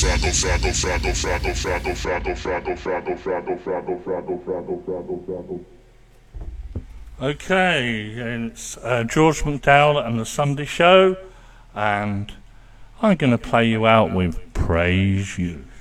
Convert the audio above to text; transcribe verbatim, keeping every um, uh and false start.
Okay, and it's uh, George McDowell and the Sunday Show, and I'm going to play you out with Praise You.